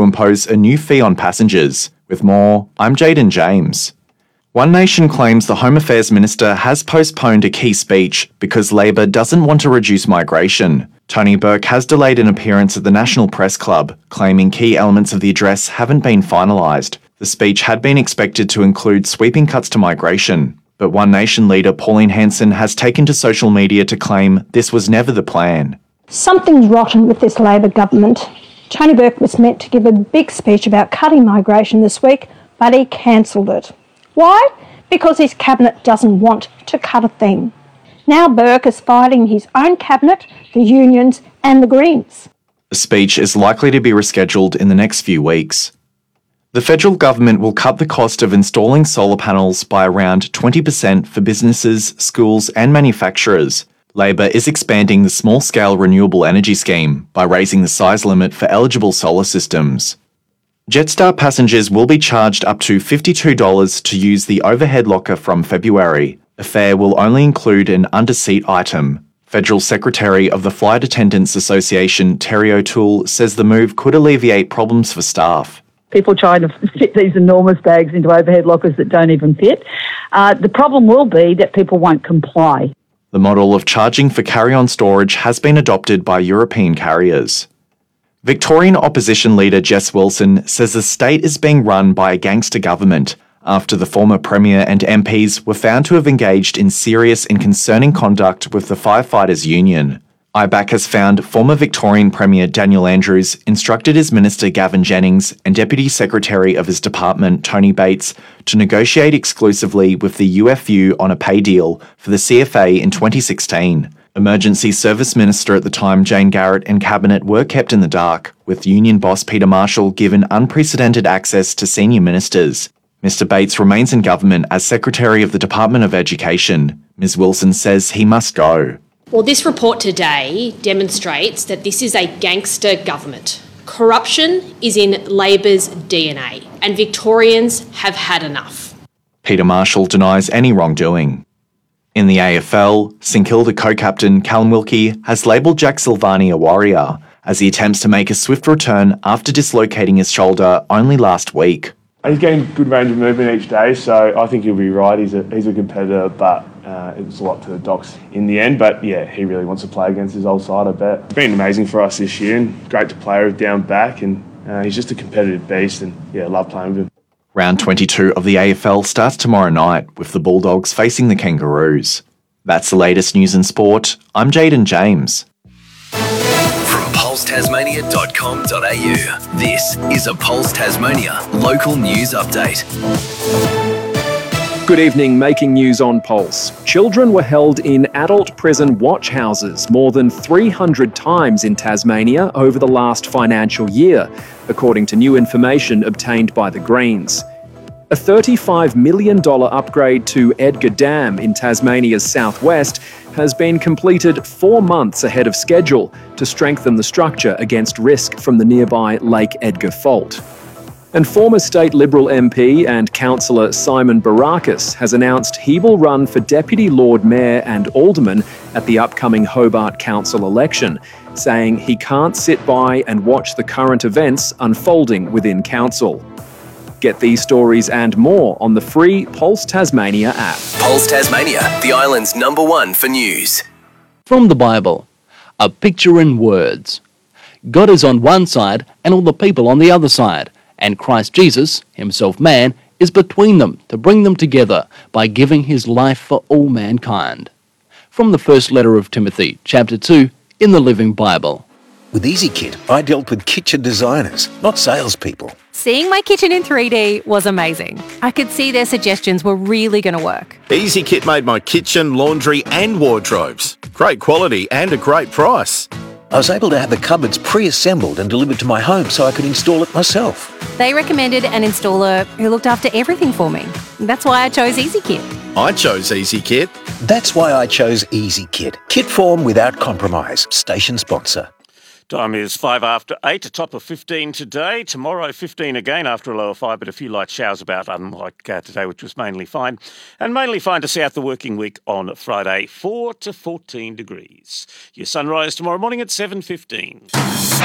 impose a new fee on passengers. With more, I'm Jaden James. One Nation claims the Home Affairs Minister has postponed a key speech because Labor doesn't want to reduce migration. Tony Burke has delayed an appearance at the National Press Club, claiming key elements of the address haven't been finalised. The speech had been expected to include sweeping cuts to migration, but One Nation leader Pauline Hanson has taken to social media to claim this was never the plan. Something's rotten with this Labor government. Tony Burke was meant to give a big speech about cutting migration this week, but he cancelled it. Why? Because his cabinet doesn't want to cut a thing. Now Burke is fighting his own cabinet, the unions and the Greens. The speech is likely to be rescheduled in the next few weeks. The federal government will cut the cost of installing solar panels by around 20% for businesses, schools and manufacturers. Labor is expanding the small-scale renewable energy scheme by raising the size limit for eligible solar systems. Jetstar passengers will be charged up to $52 to use the overhead locker from February. The fare will only include an under-seat item. Federal Secretary of the Flight Attendants Association, Terry O'Toole, says the move could alleviate problems for staff. People trying to fit these enormous bags into overhead lockers that don't even fit. The problem will be that people won't comply. The model of charging for carry-on storage has been adopted by European carriers. Victorian opposition leader Jess Wilson says the state is being run by a gangster government after the former Premier and MPs were found to have engaged in serious and concerning conduct with the Firefighters Union. IBAC has found former Victorian Premier Daniel Andrews instructed his Minister Gavin Jennings and Deputy Secretary of his department Tony Bates to negotiate exclusively with the UFU on a pay deal for the CFA in 2016. Emergency Service Minister at the time Jane Garrett and Cabinet were kept in the dark, with union boss Peter Marshall given unprecedented access to senior ministers. Mr Bates remains in government as Secretary of the Department of Education. Ms Wilson says he must go. Well, this report today demonstrates that this is a gangster government. Corruption is in Labor's DNA, and Victorians have had enough. Peter Marshall denies any wrongdoing. In the AFL, St Kilda co-captain Callum Wilkie has labelled Jack Silvani a warrior as he attempts to make a swift return after dislocating his shoulder only last week. He's getting good range of movement each day, so I think he'll be right. He's a competitor, but it was a lot to the Docs in the end. But yeah, he really wants to play against his old side, I bet. It's been amazing for us this year and great to play with down back, and he's just a competitive beast, and yeah, I love playing with him. Round 22 of the AFL starts tomorrow night with the Bulldogs facing the Kangaroos. That's the latest news in sport. I'm Jaden James. From pulsetasmania.com.au, this is a Pulse Tasmania local news update. Good evening, making news on Pulse. Children were held in adult prison watch houses more than 300 times in Tasmania over the last financial year, according to new information obtained by the Greens. A $35 million upgrade to Edgar Dam in Tasmania's southwest has been completed 4 months ahead of schedule to strengthen the structure against risk from the nearby Lake Edgar Fault. And former State Liberal MP and Councillor Simon Barakis has announced he will run for Deputy Lord Mayor and Alderman at the upcoming Hobart Council election, saying he can't sit by and watch the current events unfolding within Council. Get these stories and more on the free Pulse Tasmania app. Pulse Tasmania, the island's #1 for news. From the Bible, a picture in words. God is on one side and all the people on the other side, and Christ Jesus, himself man, is between them to bring them together by giving his life for all mankind. From the first letter of Timothy, chapter 2, in the Living Bible. With EasyKit, I dealt with kitchen designers, not salespeople. Seeing my kitchen in 3D was amazing. I could see their suggestions were really going to work. EasyKit made my kitchen, laundry and wardrobes. Great quality and a great price. I was able to have the cupboards pre-assembled and delivered to my home so I could install it myself. They recommended an installer who looked after everything for me. That's why I chose EasyKit. I chose EasyKit. That's why I chose EasyKit. Kit form without compromise. Station sponsor. Time is 5 after 8, a top of 15 today. Tomorrow, 15 again after a low of 5, but a few light showers about, unlike today, which was mainly fine. And mainly fine to south the working week on Friday, 4 to 14 degrees. Your sunrise tomorrow morning at 7:15.